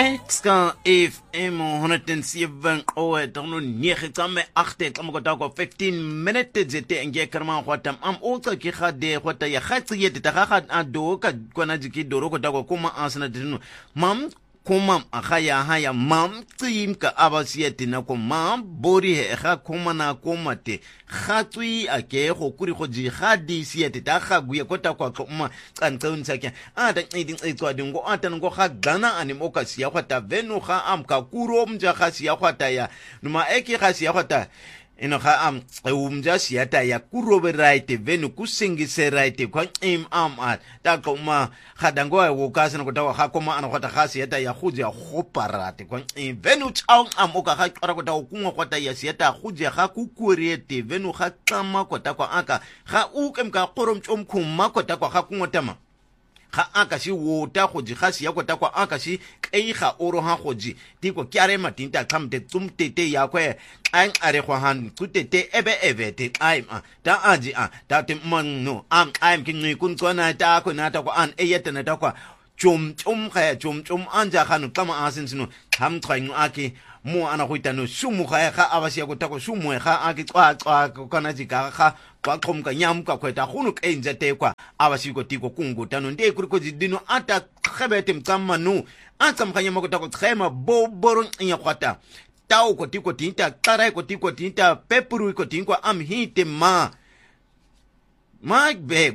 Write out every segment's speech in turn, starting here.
Exka FM 107 oe tano 9 tsame 8 tsame kota ko 15 minutes zete nge karma khwatam am ulta ki khade khwata ya khatsi yete ta kha ado ka kona jiki doro kota ko kuma asna dinu mam kuma akhaya haya mam tsim ka abasiete na ko mam bori he kha kuma na kuma te khatsui ake go kuri go ji khadi siete ta kha guye kota kwa kuma tsantsaun sakya ata idin itswa dingo ata ngo kha gana animoka siya khwata venu kha am ka kuro mja kha siya khwata ya numa eke kha siya khwata ino kha am umja siyata ya kurobe right venu kusingise right kwa am ta kuma khadango wo kasana ko tawa kha kuma ana khata kha siyata ya khuja khoparate kwa venu chao am o ka kha tsara ko tawa kunga khata ya siyata khuja kha kukurete venu kha tsama ko ta kwa aka kha ukem ka qorom chom khuma ko ta kwa kha kungotama kha aka shi wota khoji khasi ya kota kwa aka shi kai kha oro ha khoji tiko kyare matinta kamte tumtete ya kwe an are kwa han kutete ebe te ai ta aji ta te manno am kin kun tsona ta ko na ta kwa an eyeta na ta kwa chum anja khanu kama asin sino ham tsaingu ake mo ana khoitano sumu kha abasi ko ta ko sumu kha ake twa kana jika kha kwa khomka nyam ka kweta khunu kenja te kwa abasi ko tiko kungu tano nde kuri ko jidino ata khabete mkamanu atsam khanya mako ta ko khema boboron nya kwata tau ko tiko tinta tara ko tiko tinta pepuru ko tinkwa am hite ma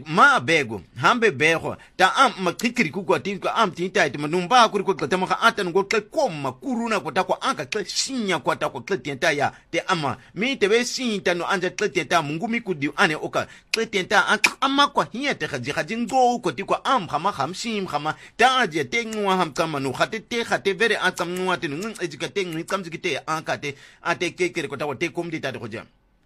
bego hambe bego ta am makikiri ku ko tinko am tinta ite manumba kuri ko ta maka atan go ke koma kuruna ko ta ko anka ke sinya ko ta ko tinta ya te ama mi te be sinta no anja tinta mungumi ku di ane oka tinta amma ko hiya te khaji ngo ko tiko am khama khamsim khama ta aje te ngwa ham kama no khate vere atsam ngwa te ngi ejika te ngi kamjikite anka te ate kekere ko ta ko te komdi ta ko jam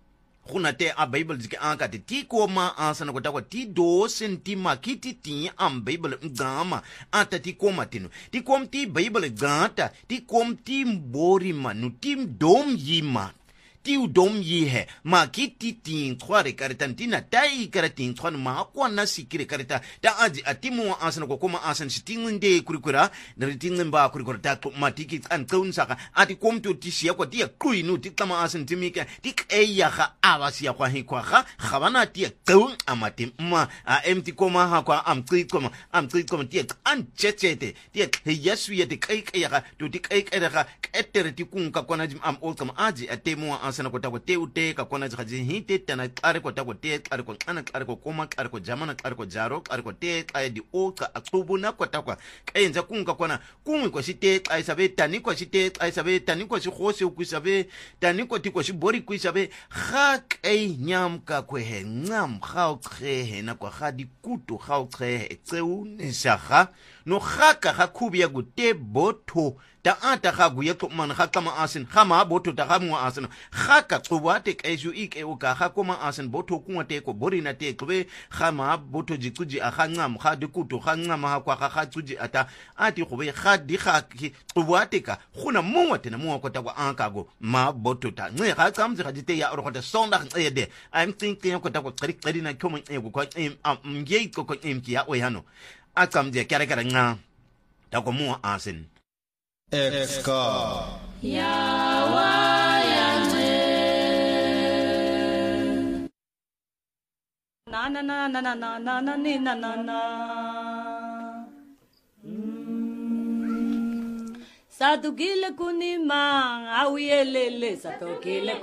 khuna te a bible zike anka te ti koma asana ko takwa ti do sentima kiti ti am bible ngama ata ti koma tino ti kom ti bible gata ti kom ti mbori manu tim dom yima ti udom yi he ma kiti tin khware karatantina tai karatin khwan ma kwana sikire karata ta aji atimu asana ko koma asan sitinginde kurikura nritingin ba kurikura ta ma tiki an kaun saka ati komtu ti siya ko ti kuinu ti kama asan timika ti eya kha awasiya kwa hi kwa kha khabana ti kaun amati ma empty koma ha kwa am koma ti an chechete ti yesu yete kai ya to ti kai kha etere ti kunka kwana jim am olkam aji atemu asana ko ta ko teute ka kona jaji hite tana klare ko ta ko te klare ko ana klare ko koma klare ko jamana klare ko jaro klare ko te klare di o ka akubuna ko ta ko kayenza kunka kona kumi ko site ai sabe tani ko site ai sabe tani ko si khose ku sabe tani ko ti ko si bori ku sabe kha kai nyam ka ko he ngam kha khe na ko kha di kutu kha khe tseu ne sha no khaka kha khubia go te botho ta ata kha guye ko man kha kama asin khama botho ta khamu asin khaka tsuwate kaiju ike o ka kha koma asin botho kunwa te ko borina te kwe khama botho jikuji a kha ngam kha dikuto kha ngam ha kwa kha tsuji ata ati khobe kha di kha ki tsuwate ka khuna muwa te na muwa ko ta kwa anka go ma botho ta nge kha kamzi kha dite ya ro ko ta sonda ngede I'm thinking ko ta ko kari na komo e ko nge ko ki ya o yano akamje kare nga ta ko muwa asin Exka Yawa Yahweh na na na na na na na na na na na Sadugile kunimang awiyelele satokile